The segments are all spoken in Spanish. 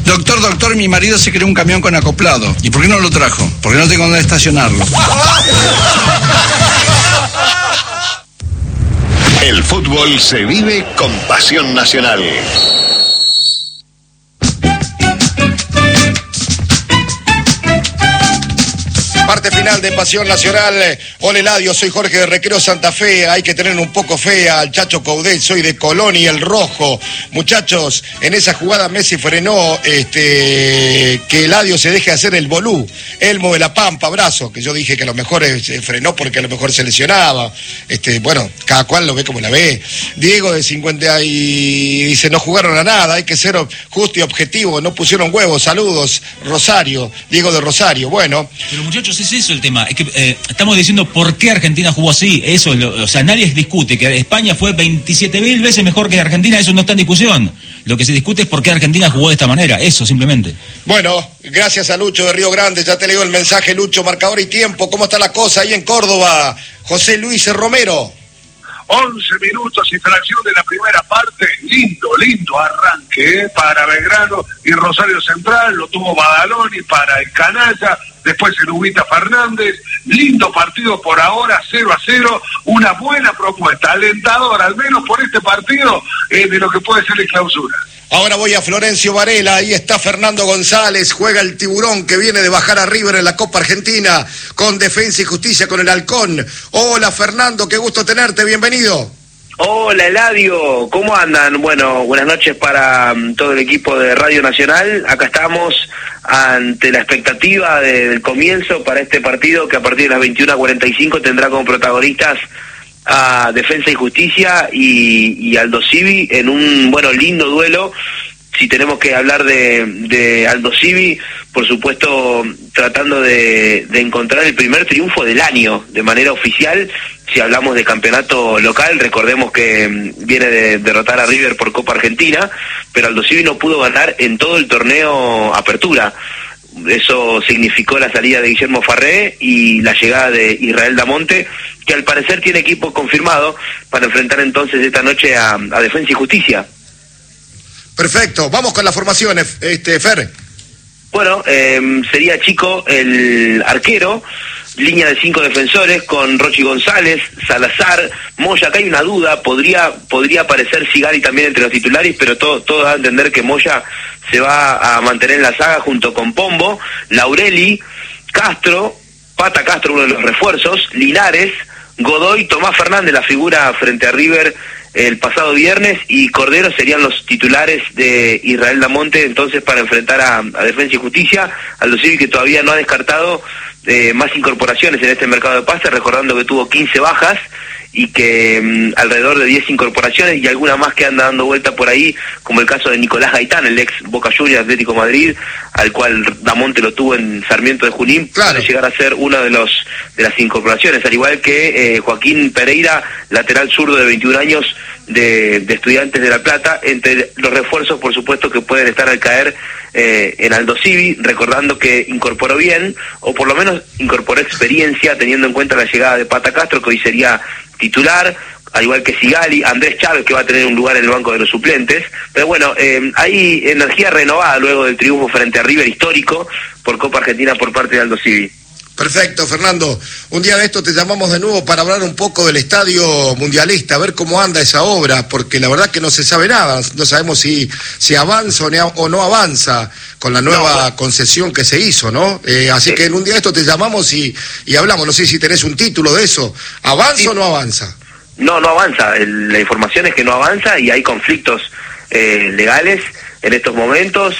Doctor, mi marido se creó un camión con acoplado. ¿Y por qué no lo trajo? Porque no tengo dónde estacionarlo. El fútbol se vive con pasión nacional. Parte final de Pasión Nacional. Hola Eladio, soy Jorge de Recreo Santa Fe. Hay que tener un poco fe al Chacho Coudet, soy de Colón y el Rojo. Muchachos, en esa jugada Messi frenó que Eladio se deje hacer el bolú. Elmo de la Pampa, abrazo, que yo dije que a lo mejor frenó porque a lo mejor se lesionaba. Bueno, cada cual lo ve como la ve. Diego de 50 y dice, no jugaron a nada, hay que ser justo y objetivo, no pusieron huevos, saludos. Rosario, Diego de Rosario, bueno. Pero muchachos, es eso el tema, es que estamos diciendo por qué Argentina jugó así, eso es o sea, nadie discute que España fue 27.000 veces mejor que Argentina, eso no está en discusión. Lo que se discute es por qué Argentina jugó de esta manera, eso simplemente. Bueno, gracias a Lucho de Río Grande, ya te leo el mensaje, Lucho, marcador y tiempo, ¿cómo está la cosa ahí en Córdoba? José Luis Romero. 11 minutos y fracción de la primera parte, lindo arranque para Belgrano y Rosario Central, lo tuvo Badaloni para el Canalla, después el Ubita Fernández, lindo partido por ahora, 0-0, una buena propuesta, alentadora, al menos por este partido, de lo que puede ser la clausura. Ahora voy a Florencio Varela, ahí está Fernando González, juega el Tiburón que viene de bajar a River en la Copa Argentina con Defensa y Justicia con el Halcón. Hola Fernando, qué gusto tenerte, bienvenido. Hola Eladio, ¿cómo andan? Bueno, buenas noches para todo el equipo de Radio Nacional. Acá estamos ante la expectativa del comienzo para este partido que a partir de las 21:45 tendrá como protagonistas a Defensa y Justicia y Aldo Civi en un, lindo duelo. Si tenemos que hablar de Aldo Civi, por supuesto tratando de encontrar el primer triunfo del año de manera oficial. Si hablamos de campeonato local, recordemos que viene de derrotar a River por Copa Argentina, pero Aldo Civi no pudo ganar en todo el torneo Apertura. Eso significó la salida de Guillermo Farré y la llegada de Israel Damonte, que al parecer tiene equipo confirmado para enfrentar entonces esta noche a Defensa y Justicia. Perfecto, vamos con las formaciones, Fer. Bueno, sería Chico el arquero, línea de 5 defensores con Rochi González, Salazar, Moya. Acá hay una duda, podría aparecer Sigali también entre los titulares, pero todo da a entender que Moya se va a mantener en la saga junto con Pombo, Laureli, Castro, Pata Castro, uno de los refuerzos, Linares, Godoy, Tomás Fernández, la figura frente a River el pasado viernes, y Cordero serían los titulares de Israel Damonte entonces para enfrentar a Defensa y Justicia. Aldo Civi que todavía no ha descartado más incorporaciones en este mercado de pases, recordando que tuvo 15 bajas y que alrededor de 10 incorporaciones y alguna más que anda dando vuelta por ahí, como el caso de Nicolás Gaitán, el ex Boca Juniors Atlético Madrid, al cual Damonte lo tuvo en Sarmiento de Junín, claro, para llegar a ser una de las incorporaciones, al igual que Joaquín Pereira, lateral zurdo de 21 años de Estudiantes de La Plata, entre los refuerzos por supuesto que pueden estar al caer en Aldo Civi, recordando que incorporó bien, o por lo menos incorporó experiencia, teniendo en cuenta la llegada de Pata Castro, que hoy sería titular, al igual que Sigali, Andrés Chávez, que va a tener un lugar en el banco de los suplentes. Pero bueno, hay energía renovada luego del triunfo frente a River histórico por Copa Argentina por parte de Aldo Civi. Perfecto, Fernando. Un día de esto te llamamos de nuevo para hablar un poco del Estadio Mundialista, a ver cómo anda esa obra, porque la verdad que no se sabe nada, no sabemos si avanza o no avanza con la nueva concesión que se hizo, ¿no? Así que en un día de esto te llamamos y hablamos, no sé si tenés un título de eso, ¿avanza o no avanza? No avanza, la información es que no avanza y hay conflictos legales en estos momentos.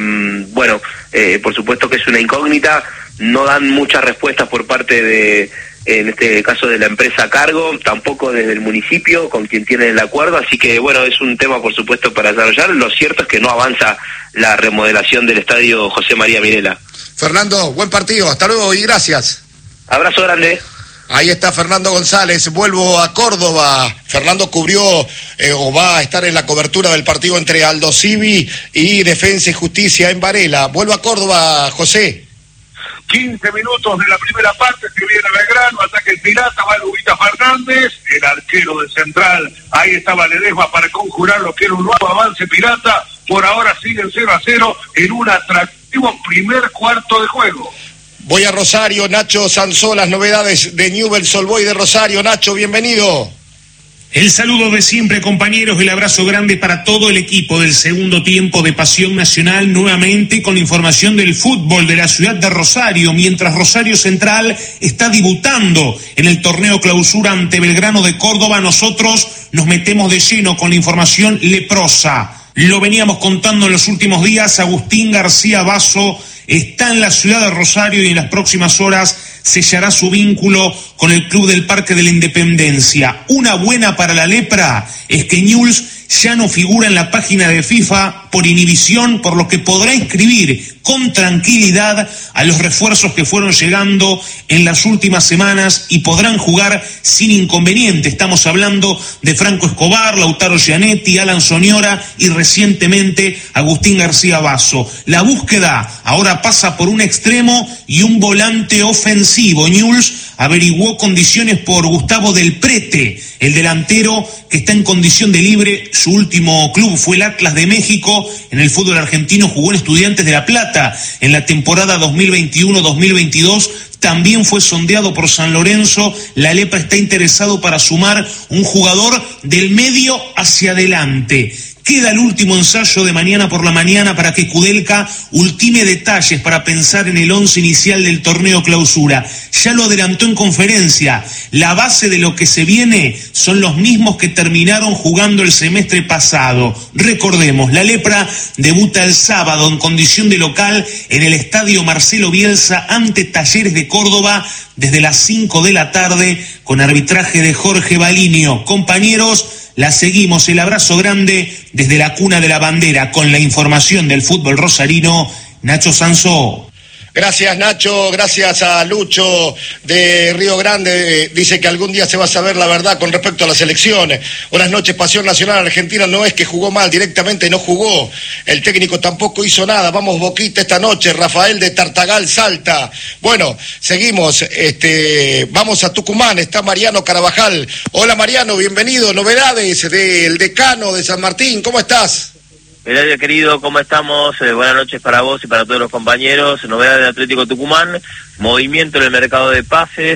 Por supuesto que es una incógnita, no dan muchas respuestas por parte de, en este caso, de la empresa a cargo, tampoco desde el municipio con quien tienen el acuerdo, así que bueno, es un tema por supuesto para desarrollar. Lo cierto es que no avanza la remodelación del estadio José María Mirela. Fernando, buen partido, hasta luego y gracias. Abrazo grande. Ahí está Fernando González, vuelvo a Córdoba. Fernando cubrió o va a estar en la cobertura del partido entre Aldo Civi y Defensa y Justicia en Varela. Vuelvo a Córdoba, José. 15 minutos de la primera parte, se viene Belgrano, ataque el Pirata, va Lubita Fernández, el arquero de Central, ahí estaba Ledesma para conjurar lo que era un nuevo avance Pirata, por ahora siguen 0-0 en un atractivo primer cuarto de juego. Voy a Rosario, Nacho Sansó, las novedades de Newell's Old Boys de Rosario. Nacho, bienvenido. El saludo de siempre, compañeros, el abrazo grande para todo el equipo del segundo tiempo de Pasión Nacional, nuevamente con información del fútbol de la ciudad de Rosario, mientras Rosario Central está debutando en el torneo clausura ante Belgrano de Córdoba. Nosotros nos metemos de lleno con la información leprosa. Lo veníamos contando en los últimos días. Agustín García Basso está en la ciudad de Rosario y en las próximas horas sellará su vínculo con el Club del Parque de la Independencia. Una buena para la lepra es que Newell's ya no figura en la página de FIFA por inhibición, por lo que podrá inscribir con tranquilidad a los refuerzos que fueron llegando en las últimas semanas y podrán jugar sin inconveniente. Estamos hablando de Franco Escobar, Lautaro Gianetti, Alan Soñora y recientemente Agustín García Basso. La búsqueda ahora pasa por un extremo y un volante ofensivo. Newell's averiguó condiciones por Gustavo Del Prete, el delantero que está en condición de libre. Su último club fue el Atlas de México. En el fútbol argentino jugó en Estudiantes de La Plata en la temporada 2021-2022. También fue sondeado por San Lorenzo. La lepra está interesado para sumar un jugador del medio hacia adelante. Queda el último ensayo de mañana por la mañana para que Kudelka ultime detalles para pensar en el 11 inicial del torneo clausura. Ya lo adelantó en conferencia. La base de lo que se viene son los mismos que terminaron jugando el semestre pasado. Recordemos, la lepra debuta el sábado en condición de local en el estadio Marcelo Bielsa ante Talleres de Córdoba desde las 5 de la tarde con arbitraje de Jorge Balinio. Compañeros, la seguimos, el abrazo grande desde la cuna de la bandera con la información del fútbol rosarino, Nacho Sansó. Gracias, Nacho, gracias a Lucho de Río Grande. Dice que algún día se va a saber la verdad con respecto a las elecciones. Buenas noches, Pasión Nacional Argentina. No es que jugó mal, directamente no jugó. El técnico tampoco hizo nada. Vamos Boquita esta noche. Rafael de Tartagal, Salta. Bueno, seguimos. Vamos a Tucumán. Está Mariano Carabajal. Hola, Mariano, bienvenido. Novedades del decano de San Martín. ¿Cómo estás? Eladio, querido, ¿cómo estamos? Buenas noches para vos y para todos los compañeros. Novedad de Atlético Tucumán, movimiento en el mercado de pases.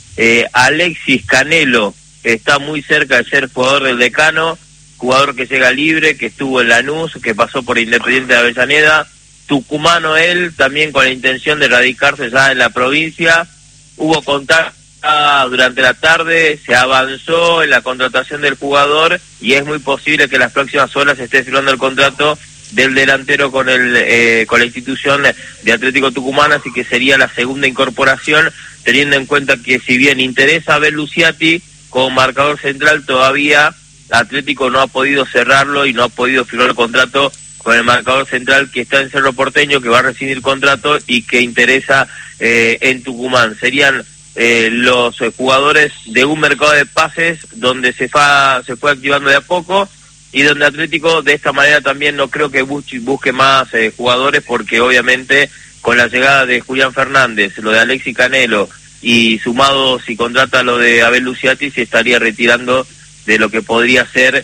Alexis Canelo está muy cerca de ser jugador del decano, jugador que llega libre, que estuvo en Lanús, que pasó por Independiente de Avellaneda. Tucumano él, también con la intención de radicarse ya en la provincia. Hubo contacto durante la tarde, se avanzó en la contratación del jugador y es muy posible que en las próximas horas se esté firmando el contrato del delantero con la institución de Atlético Tucumán, así que sería la segunda incorporación, teniendo en cuenta que si bien interesa a Abel Luciati como marcador central, todavía Atlético no ha podido cerrarlo y no ha podido firmar el contrato con el marcador central que está en Cerro Porteño, que va a rescindir contrato y que interesa en Tucumán. Serían los jugadores de un mercado de pases donde se fue activando de a poco y donde Atlético de esta manera también no creo que busque más jugadores, porque obviamente con la llegada de Julián Fernández, lo de Alexis Canelo y sumado si contrata lo de Abel Luciati, se estaría retirando de lo que podría ser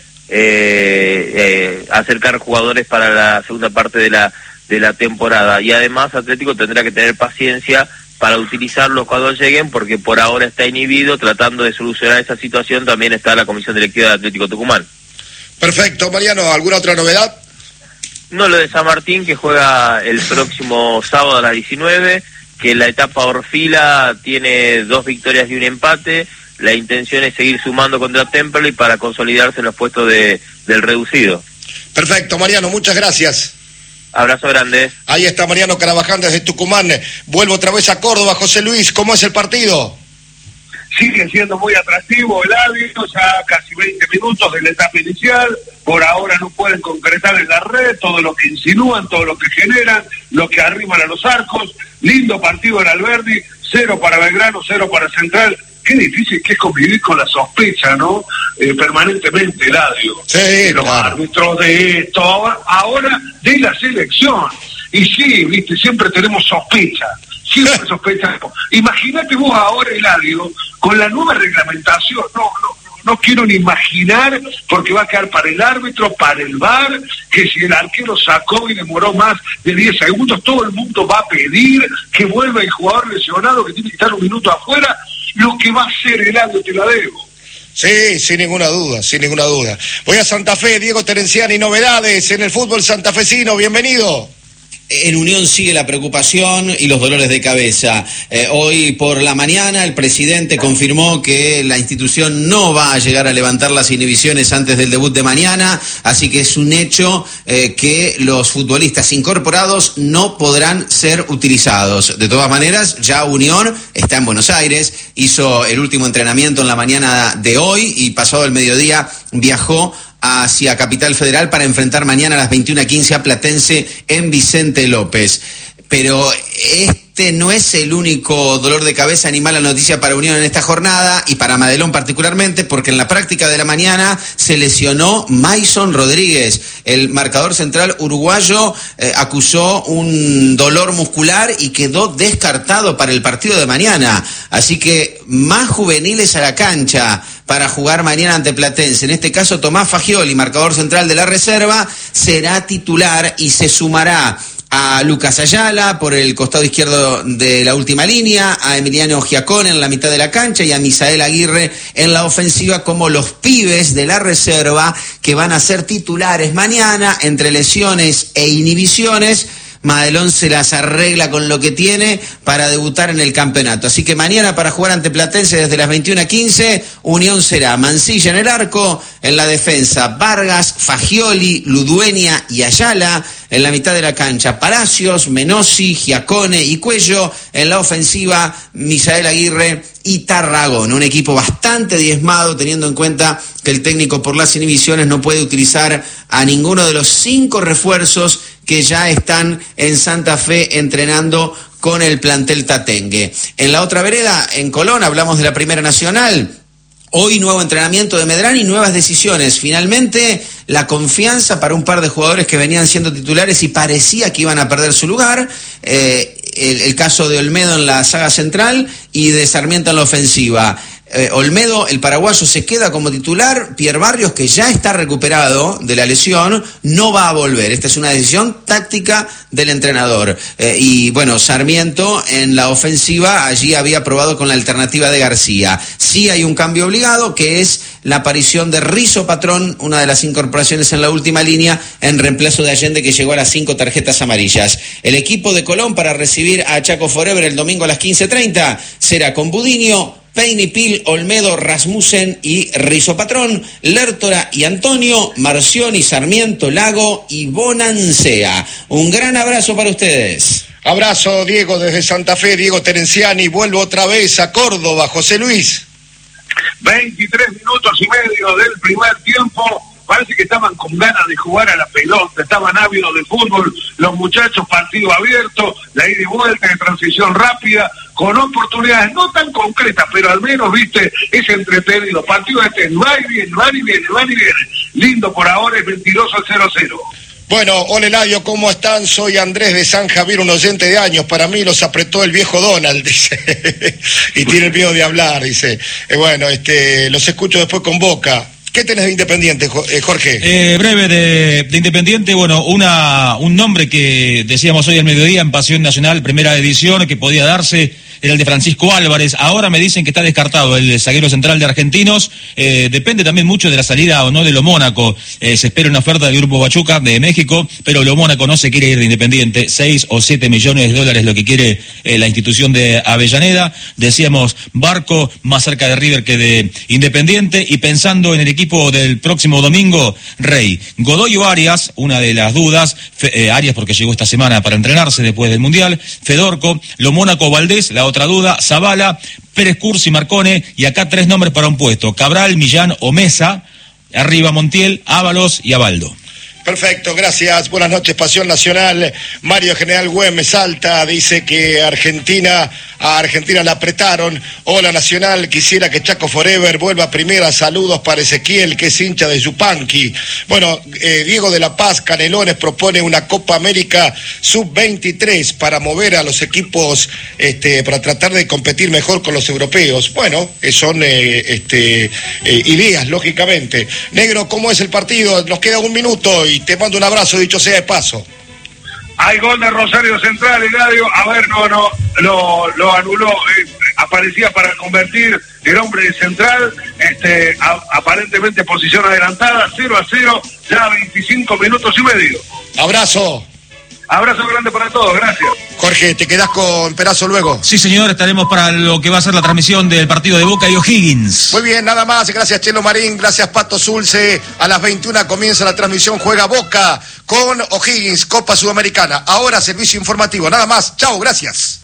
acercar jugadores para la segunda parte de la temporada. Y además Atlético tendrá que tener paciencia para utilizarlos cuando lleguen, porque por ahora está inhibido. Tratando de solucionar esa situación también está la comisión directiva de Atlético Tucumán. Perfecto, Mariano, ¿alguna otra novedad? No, lo de San Martín, que juega el próximo sábado a las 19, que en la etapa Orfila tiene 2 victorias y un empate. La intención es seguir sumando contra Temperley para consolidarse en los puestos del reducido. Perfecto, Mariano, muchas gracias. Abrazo grande. Ahí está Mariano Carabajal desde Tucumán. Vuelvo otra vez a Córdoba. José Luis, ¿cómo es el partido? Sigue siendo muy atractivo el hábito, ya casi 20 minutos de la etapa inicial. Por ahora no pueden concretar en la red todo lo que insinúan, todo lo que generan, lo que arriman a los arcos. Lindo partido en Alberdi, 0 para Belgrano, 0 para Central. Qué difícil que es convivir con la sospecha, ¿no? Permanentemente, Eladio. Sí, los claro. árbitros de esto, ahora de la selección. Y sí, viste, siempre tenemos sospecha. Siempre sospecha. Imagínate vos ahora, Eladio, con la nueva reglamentación. No, no quiero ni imaginar, porque va a quedar para el árbitro, para el VAR, que si el arquero sacó y demoró más de 10 segundos, todo el mundo va a pedir que vuelva el jugador lesionado, que tiene que estar un minuto afuera. Lo que va a hacer el árbitro, te la debo. Sí, sin ninguna duda, sin ninguna duda. Voy a Santa Fe, Diego Terenciani, novedades en el fútbol santafesino, bienvenido. En Unión sigue la preocupación y los dolores de cabeza. Hoy por la mañana el presidente confirmó que la institución no va a llegar a levantar las inhibiciones antes del debut de mañana, así que es un hecho que los futbolistas incorporados no podrán ser utilizados. De todas maneras, ya Unión está en Buenos Aires, hizo el último entrenamiento en la mañana de hoy y pasado el mediodía viajó hacia Capital Federal para enfrentar mañana a las 21:15 a Platense en Vicente López. Pero este no es el único dolor de cabeza ni mala noticia para Unión en esta jornada y para Madelón particularmente, porque en la práctica de la mañana se lesionó Maison Rodríguez. El marcador central uruguayo acusó un dolor muscular y quedó descartado para el partido de mañana. Así que más juveniles a la cancha para jugar mañana ante Platense. En este caso, Tomás Fagioli, marcador central de la reserva, será titular y se sumará a Lucas Ayala por el costado izquierdo de la última línea, a Emiliano Giacone en la mitad de la cancha y a Misael Aguirre en la ofensiva como los pibes de la reserva que van a ser titulares mañana. Entre lesiones e inhibiciones, Madelón se las arregla con lo que tiene para debutar en el campeonato. Así que mañana para jugar ante Platense desde las 21:15, Unión será Mancilla en el arco, en la defensa Vargas, Fagioli, Ludueña y Ayala, en la mitad de la cancha Palacios, Menossi, Giacone y Cuello, en la ofensiva Misael Aguirre y Tarragón. Un equipo bastante diezmado teniendo en cuenta que el técnico por las inhibiciones no puede utilizar a ninguno de los 5 refuerzos que ya están en Santa Fe entrenando con el plantel tatengue. En la otra vereda, en Colón, hablamos de la Primera Nacional. Hoy nuevo entrenamiento de Medrani y nuevas decisiones. Finalmente, la confianza para un par de jugadores que venían siendo titulares y parecía que iban a perder su lugar. El caso de Olmedo en la saga central y de Sarmiento en la ofensiva. Olmedo, el paraguayo, se queda como titular. Pierre Barrios, que ya está recuperado de la lesión, no va a volver. Esta es una decisión táctica del entrenador. Y bueno, Sarmiento en la ofensiva allí había probado con la alternativa de García. Sí hay un cambio obligado, que es la aparición de Rizo Patrón, una de las incorporaciones en la última línea, en reemplazo de Allende, que llegó a las 5 tarjetas amarillas. El equipo de Colón para recibir a Chaco Forever el domingo a las 15:30 será con Budiño, Peinipil, Olmedo, Rasmussen y Rizo Patrón, Lertora y Antonio, Marcioni, Sarmiento, Lago y Bonancea. Un gran abrazo para ustedes. Abrazo, Diego, desde Santa Fe, Diego Terenciani. Vuelvo otra vez a Córdoba, José Luis. 23 minutos y medio del primer tiempo. Parece que estaban con ganas de jugar a la pelota, estaban ávidos de fútbol, los muchachos, partido abierto, la ida y vuelta de transición rápida, con oportunidades no tan concretas, pero al menos, viste, es entretenido. Partido va y viene, va y viene, va y viene. Lindo por ahora, es mentiroso 0-0. Bueno, hola Eladio, ¿cómo están? Soy Andrés de San Javier, un oyente de años. Para mí los apretó el viejo Donald, dice. Y tiene miedo de hablar, dice. Bueno, los escucho después con Boca. ¿Qué tenés de Independiente, Jorge? Breve de Independiente, bueno, un nombre que decíamos hoy al mediodía en Pasión Nacional, primera edición, que podía darse, era el de Francisco Álvarez. Ahora me dicen que está descartado el zaguero central de Argentinos. Depende también mucho de la salida o no de Lo Mónaco. Se espera una oferta del Grupo Pachuca de México, pero Lo Mónaco no se quiere ir de Independiente. 6 o 7 millones de dólares lo que quiere la institución de Avellaneda. Decíamos, Barco más cerca de River que de Independiente. Y pensando en el equipo del próximo domingo, Rey, Godoy o Arias, una de las dudas. Arias porque llegó esta semana para entrenarse después del Mundial. Fedorco, Lo Mónaco, Valdés, la otra duda, Zavala, Pérez Cursi, Marcone, y acá 3 nombres para un puesto: Cabral, Millán o Mesa, arriba Montiel, Ábalos y Abaldo. Perfecto, gracias. Buenas noches, Pasión Nacional. Mario General Güemes Salta dice que Argentina A Argentina la apretaron. Hola Nacional, quisiera que Chaco Forever vuelva a primera. Saludos para Ezequiel, que es hincha de Yupanqui. Bueno, Diego de la Paz, Canelones propone una Copa América Sub-23 para mover a los equipos, para tratar de competir mejor con los europeos. Bueno, son ideas, lógicamente. Negro, ¿cómo es el partido? Nos queda un minuto y te mando un abrazo, dicho sea de paso. Hay gol de Rosario Central, Eladio. A ver, lo anuló. Aparecía para convertir el hombre de Central. Aparentemente posición adelantada, 0-0, ya 25 minutos y medio. Abrazo. Abrazo grande para todos, gracias. Jorge, ¿te quedás con Perazo luego? Sí, señor, estaremos para lo que va a ser la transmisión del partido de Boca y O'Higgins. Muy bien, nada más. Gracias, Chelo Marín. Gracias, Pato Zulce. A las 21 comienza la transmisión. Juega Boca con O'Higgins, Copa Sudamericana. Ahora servicio informativo. Nada más. Chao, gracias.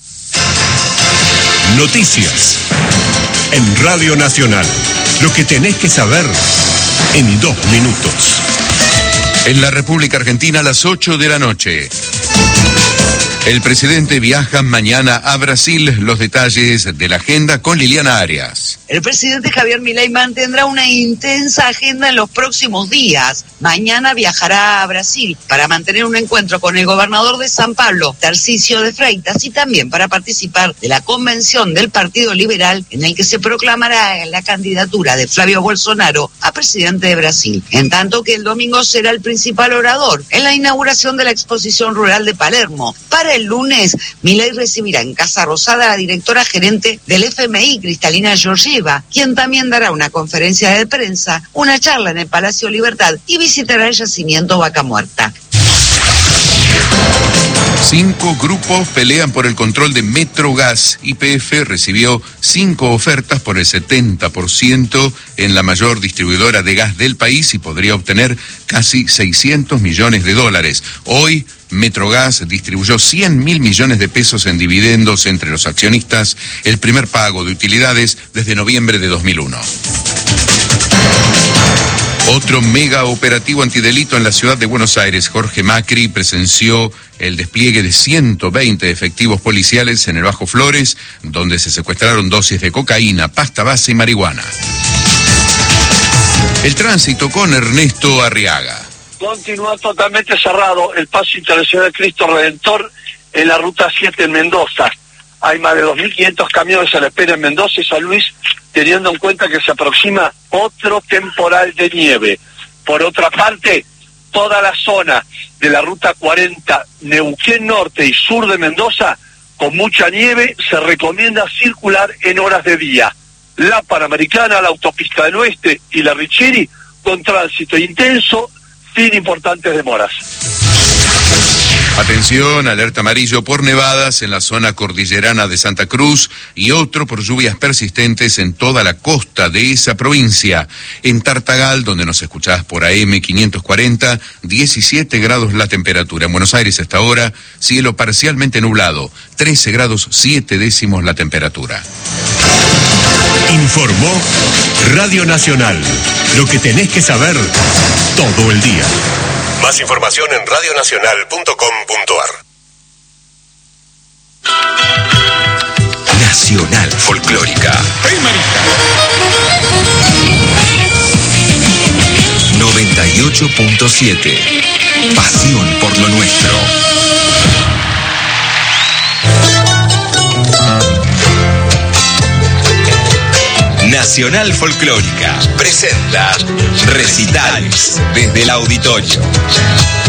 Noticias en Radio Nacional. Lo que tenés que saber en 2 minutos. En la República Argentina a las 8 de la noche. El presidente viaja mañana a Brasil. Los detalles de la agenda con Liliana Arias. El presidente Javier Milei mantendrá una intensa agenda en los próximos días. Mañana viajará a Brasil para mantener un encuentro con el gobernador de San Pablo, Tarcisio de Freitas, y también para participar de la convención del Partido Liberal en el que se proclamará la candidatura de Flavio Bolsonaro a presidente de Brasil. En tanto que el domingo será el principal orador en la inauguración de la exposición rural de Palermo. Para el lunes, Milei recibirá en Casa Rosada a la directora gerente del FMI, Cristalina Georgieva, quien también dará una conferencia de prensa, una charla en el Palacio Libertad y visitará el yacimiento Vaca Muerta. 5 grupos pelean por el control de Metrogas. YPF recibió 5 ofertas por el 70% en la mayor distribuidora de gas del país y podría obtener casi $600 millones. Hoy, Metrogas distribuyó 100.000 millones de pesos en dividendos entre los accionistas, el primer pago de utilidades desde noviembre de 2001. Otro mega operativo antidelito en la ciudad de Buenos Aires. Jorge Macri presenció el despliegue de 120 efectivos policiales en el Bajo Flores, donde se secuestraron dosis de cocaína, pasta base y marihuana. El tránsito con Ernesto Arriaga. Continúa totalmente cerrado el paso internacional Cristo Redentor en la ruta 7 en Mendoza. Hay más de 2.500 camiones a la espera en Mendoza y San Luis, teniendo en cuenta que se aproxima otro temporal de nieve. Por otra parte, toda la zona de la ruta 40, Neuquén Norte y sur de Mendoza, con mucha nieve, se recomienda circular en horas de día. La Panamericana, la Autopista del Oeste y la Richeri, con tránsito intenso, sin importantes demoras. Atención, alerta amarillo por nevadas en la zona cordillerana de Santa Cruz y otro por lluvias persistentes en toda la costa de esa provincia. En Tartagal, donde nos escuchás por AM 540, 17 grados la temperatura. En Buenos Aires hasta ahora, cielo parcialmente nublado, 13 grados 7 décimos la temperatura. Informó Radio Nacional. Lo que tenés que saber todo el día. Más información en radionacional.com.ar. Nacional Folclórica. ¡Hey, Marita! 98.7. Pasión por lo nuestro. Nacional Folclórica presenta recitales desde el auditorio.